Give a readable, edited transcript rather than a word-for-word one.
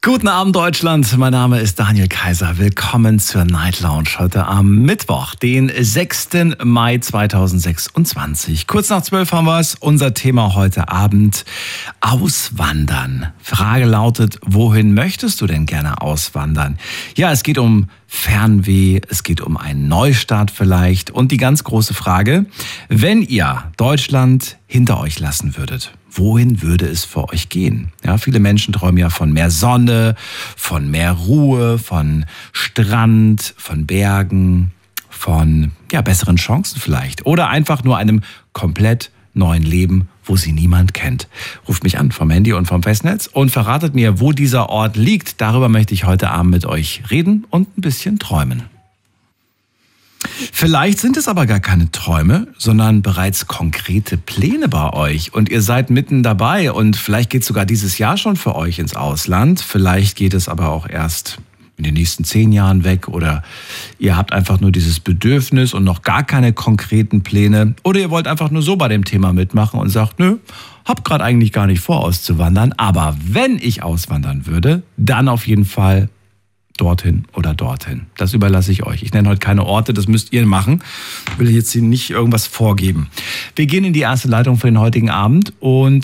Guten Abend Deutschland, mein Name ist Daniel Kaiser. Willkommen zur Night Lounge heute am Mittwoch, den 6. Mai 2026. Kurz nach 12 haben wir es. Unser Thema heute Abend: Auswandern. Frage lautet, wohin möchtest du denn gerne auswandern? Ja, es geht um Fernweh, es geht um einen Neustart vielleicht und die ganz große Frage: Wenn ihr Deutschland hinter euch lassen würdet, wohin würde es für euch gehen? Ja, viele Menschen träumen ja von mehr Sonne, von mehr Ruhe, von Strand, von Bergen, von besseren Chancen vielleicht oder einfach nur einem komplett neuen Leben, wo sie niemand kennt. Ruft mich an vom Handy und vom Festnetz und verratet mir, wo dieser Ort liegt. Darüber möchte ich heute Abend mit euch reden und ein bisschen träumen. Vielleicht sind es aber gar keine Träume, sondern bereits konkrete Pläne bei euch und ihr seid mitten dabei und vielleicht geht es sogar dieses Jahr schon für euch ins Ausland. Vielleicht geht es aber auch erst in den nächsten 10 Jahren weg oder ihr habt einfach nur dieses Bedürfnis und noch gar keine konkreten Pläne oder ihr wollt einfach nur so bei dem Thema mitmachen und sagt, nö, hab gerade eigentlich gar nicht vor auszuwandern, aber wenn ich auswandern würde, dann auf jeden Fall dorthin oder dorthin. Das überlasse ich euch. Ich nenne heute keine Orte, das müsst ihr machen. Ich will jetzt hier nicht irgendwas vorgeben. Wir gehen in die erste Leitung für den heutigen Abend und